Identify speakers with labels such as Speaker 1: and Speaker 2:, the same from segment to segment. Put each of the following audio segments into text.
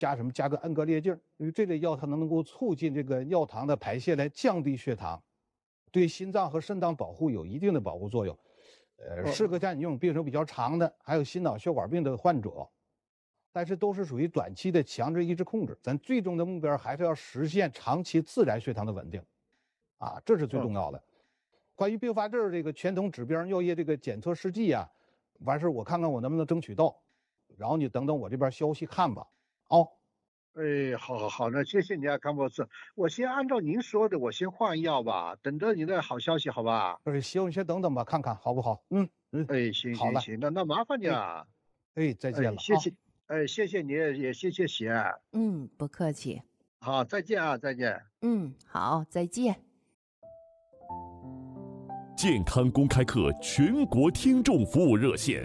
Speaker 1: 加个氨格列净，因为这类药它能够促进这个尿糖的排泄，来降低血糖，对心脏和肾脏保护有一定的保护作用。适合在你这种病程比较长的，还有心脑血管病的患者，但是都是属于短期的强制抑制控制。咱最终的目标还是要实现长期自然血糖的稳定，这是最重要的。关于并发症这个全统指标尿液这个检测试剂啊，完事我看看我能不能争取到，然后你等等我这边消息看吧。
Speaker 2: 哎，好，那谢谢你啊，康博士。我先按照您说的，我先换药吧，等着你的好消息，好吧？
Speaker 1: 行，你先等等吧，看看好不好？
Speaker 2: 哎，行
Speaker 1: 好了，
Speaker 2: 行行，那麻烦你
Speaker 1: 哎
Speaker 2: 啊。
Speaker 1: 再见
Speaker 2: 哎，
Speaker 1: 了啊。
Speaker 2: 谢谢。哎，谢谢你，也谢谢喜爱。
Speaker 3: 嗯，不客气。
Speaker 2: 好，再见啊，再见。
Speaker 3: 嗯，好，再见。
Speaker 4: 健康公开课全国听众服务热线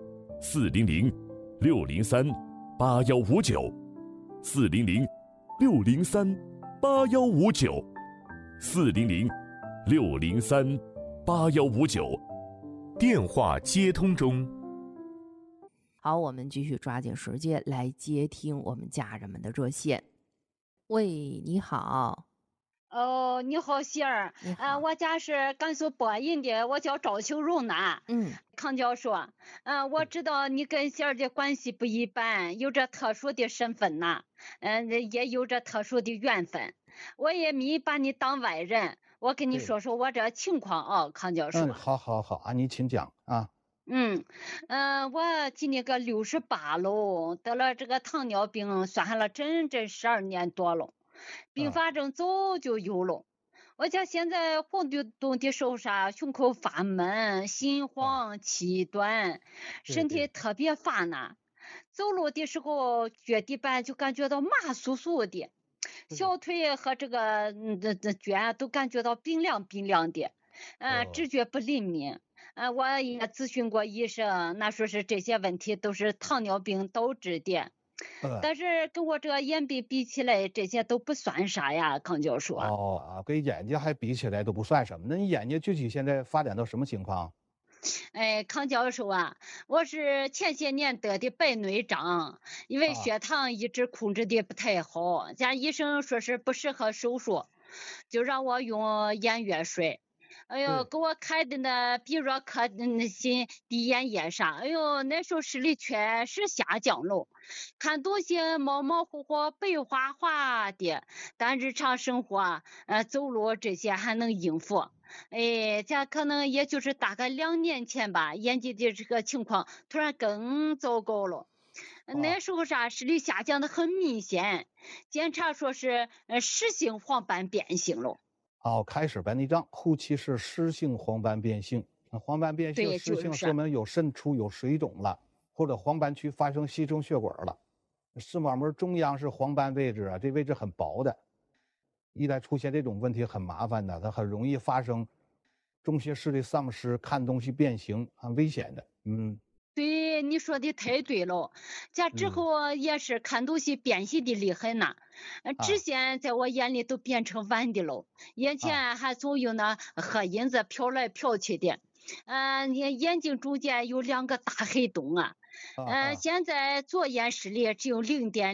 Speaker 4: ：400-603-8159，400-603-8159，电话接通中。
Speaker 3: 好，我们继续抓紧时间来接听我们家人们的热线。喂，你好。
Speaker 5: 哦，你好，喜儿。
Speaker 3: 你好。
Speaker 5: 我家是甘肃播音的，我叫赵秋荣呢。康教授，我知道你跟喜儿的关系不一般，有着特殊的身份呢，也有着特殊的缘分。我也没把你当外人，我跟你说说我这情况啊，康教授。
Speaker 1: 好，你请讲啊。
Speaker 5: 我今年个68了，得了这个糖尿病，算下来整12年多了。并发症早就有了，我家现在活动的时候胸口发闷，心慌气短，身体特别乏呢。走路的时候脚底板就感觉到麻酥酥的，小腿和这个脚都感觉到冰凉冰凉的，知觉不灵敏。我也咨询过医生，那说是这些问题都是糖尿病导致的。但是跟我这个眼病比起来，这些都不算啥呀，康教授。
Speaker 1: 跟眼睛还比起来都不算什么。那你眼睛具体现在发展到什么情况？
Speaker 5: 康教授啊，我是前些年得的白内障，因为血糖一直控制的不太好，家医生说是不适合手术，就让我用眼药水。哎呦，给我开的呢，比若克那些滴眼液啥，哎呦，那时候视力确实下降了，看东西模模糊糊、白花花的，但日常生活走路这些还能应付。这可能也就是大概2年前吧，眼睛的这个情况突然更糟糕了。那时候视力下降的很明显，检查说是湿性黄斑变性了。
Speaker 1: 开始白内障，后期是湿性黄斑变性。黄斑变性、湿性说明有渗出、有水肿了，或者黄斑区发生稀松血管了。视网膜中央是黄斑位置这位置很薄的，一旦出现这种问题很麻烦的，它很容易发生中些视力丧失、看东西变形，很危险的。
Speaker 5: 对，你说的太对了。这之后也是看东西变形的厉害呢，直线在我眼里都变成弯的了，眼前还总有那黑影子飘来飘去的，眼睛中间有2个大黑洞现在左眼视力只有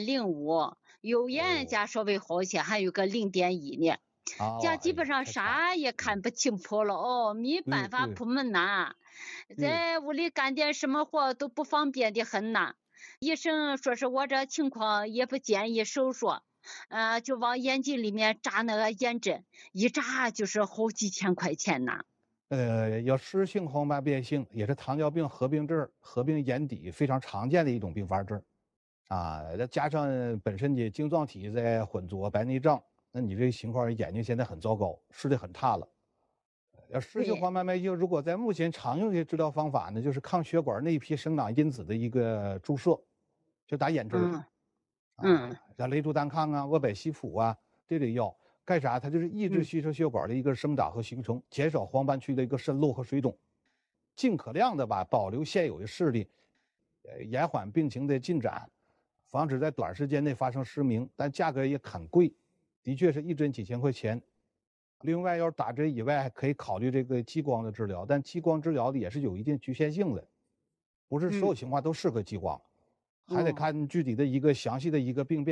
Speaker 5: 0.05，右眼稍微好一些，还有个0.1呢。这基本上啥也看不清楚了没办法出门呐。在屋里干点什么活都不方便的很呐。医生说是我这情况也不建议手术，就往眼睛里面扎那个眼针，一扎就是好几千块钱呐。
Speaker 1: 有湿性黄斑变性，也是糖尿病合并症、合并眼底非常常见的一种并发症再加上本身的晶状体在混浊白内障，那你这情况眼睛现在很糟糕，视力很差了。湿性黄斑变性如果在目前常用的治疗方法呢，就是抗血管内皮生长因子的一个注射，就打眼针像雷珠单抗沃百西普这类药干啥？它就是抑制稀疏血管的一个生长和形成，减少黄斑区的一个渗漏和水肿，尽可量的保留现有的视力，延缓病情的进展，防止在短时间内发生失明，但价格也很贵，的确是一针几千块钱。另外，要是打针以外，还可以考虑这个激光的治疗，但激光治疗的也是有一定局限性的，不是所有情况都适合激光，还得看具体的一个详细的一个病变。